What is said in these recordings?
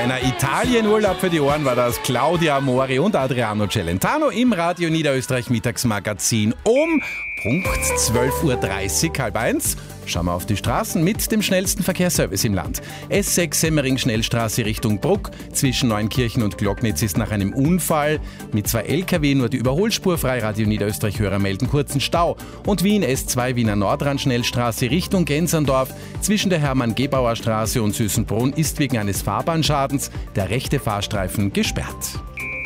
kleiner Italienurlaub für die Ohren war das. Claudia Mori und Adriano Celentano im Radio Niederösterreich Mittagsmagazin um Punkt 12.30 Uhr, 12:30. Schauen wir auf die Straßen mit dem schnellsten Verkehrsservice im Land. S6 Semmering-Schnellstraße Richtung Bruck. Zwischen Neunkirchen und Glocknitz ist nach einem Unfall mit 2 LKW nur die Überholspur frei. Radio Niederösterreich-Hörer melden kurzen Stau. Und Wien S2 Wiener Nordrand-Schnellstraße Richtung Genserndorf. Zwischen der Hermann-Gebauer-Straße und Süßenbrunn ist wegen eines Fahrbahnschadens der rechte Fahrstreifen gesperrt.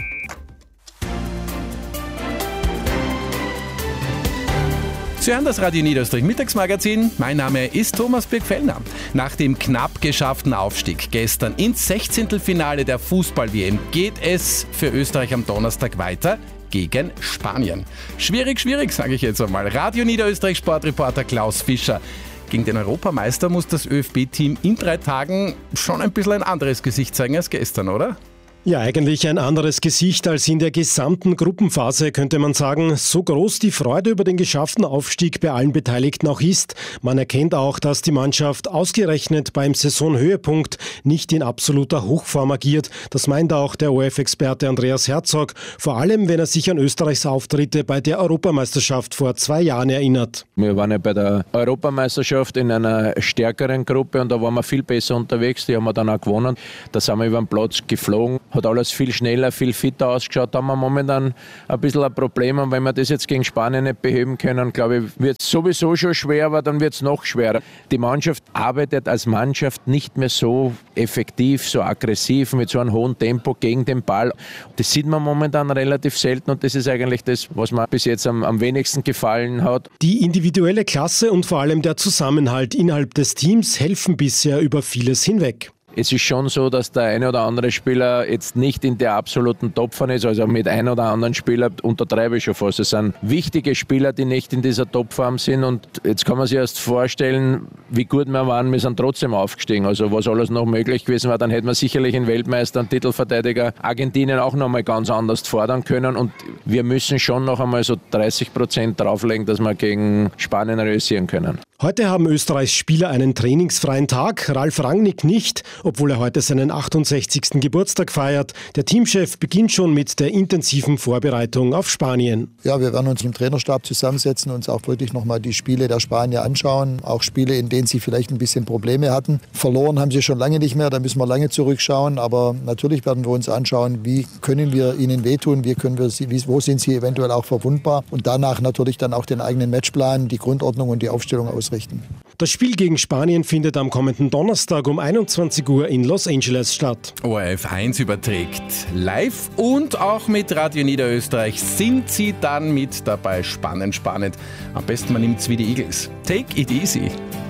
Sie hören das Radio Niederösterreich Mittagsmagazin. Mein Name ist Thomas Birgfellner. Nach dem knapp geschafften Aufstieg gestern ins 16. Finale der Fußball-WM geht es für Österreich am Donnerstag weiter gegen Spanien. Schwierig, sage ich jetzt einmal. Radio Niederösterreich Sportreporter Klaus Fischer. Gegen den Europameister muss das ÖFB-Team in 3 Tagen schon ein bisschen ein anderes Gesicht zeigen als gestern, oder? Ja, eigentlich ein anderes Gesicht als in der gesamten Gruppenphase, könnte man sagen. So groß die Freude über den geschafften Aufstieg bei allen Beteiligten auch ist. Man erkennt auch, dass die Mannschaft ausgerechnet beim Saisonhöhepunkt nicht in absoluter Hochform agiert. Das meint auch der ORF-Experte Andreas Herzog, vor allem wenn er sich an Österreichs Auftritte bei der Europameisterschaft vor 2 Jahren erinnert. Wir waren ja bei der Europameisterschaft in einer stärkeren Gruppe und da waren wir viel besser unterwegs. Die haben wir dann auch gewonnen. Da sind wir über den Platz geflogen. Hat alles viel schneller, viel fitter ausgeschaut. Da haben wir momentan ein bisschen ein Problem. Und wenn wir das jetzt gegen Spanien nicht beheben können, glaube ich, wird es sowieso schon schwer, aber dann wird es noch schwerer. Die Mannschaft arbeitet als Mannschaft nicht mehr so effektiv, so aggressiv, mit so einem hohen Tempo gegen den Ball. Das sieht man momentan relativ selten und das ist eigentlich das, was mir bis jetzt am wenigsten gefallen hat. Die individuelle Klasse und vor allem der Zusammenhalt innerhalb des Teams helfen bisher über vieles hinweg. Es ist schon so, dass der eine oder andere Spieler jetzt nicht in der absoluten Topform ist. Also mit einem oder anderen Spieler untertreibe ich schon fast. Es sind wichtige Spieler, die nicht in dieser Topform sind. Und jetzt kann man sich erst vorstellen, wie gut wir waren. Wir sind trotzdem aufgestiegen. Also was alles noch möglich gewesen war, dann hätten wir sicherlich einen Weltmeister, einen Titelverteidiger Argentinien auch noch mal ganz anders fordern können. Und wir müssen schon noch einmal so 30% drauflegen, dass wir gegen Spanien realisieren können. Heute haben Österreichs Spieler einen trainingsfreien Tag, Ralf Rangnick nicht, obwohl er heute seinen 68. Geburtstag feiert. Der Teamchef beginnt schon mit der intensiven Vorbereitung auf Spanien. Ja, wir werden uns im Trainerstab zusammensetzen und uns auch wirklich nochmal die Spiele der Spanier anschauen. Auch Spiele, in denen sie vielleicht ein bisschen Probleme hatten. Verloren haben sie schon lange nicht mehr, da müssen wir lange zurückschauen. Aber natürlich werden wir uns anschauen, wie können wir ihnen wehtun, wo sind sie eventuell auch verwundbar. Und danach natürlich dann auch den eigenen Matchplan, die Grundordnung und die Aufstellung ausrichten. Das Spiel gegen Spanien findet am kommenden Donnerstag um 21 Uhr in Los Angeles statt. ORF 1 überträgt live und auch mit Radio Niederösterreich sind Sie dann mit dabei. Spannend. Am besten man nimmt's wie die Eagles. Take it easy.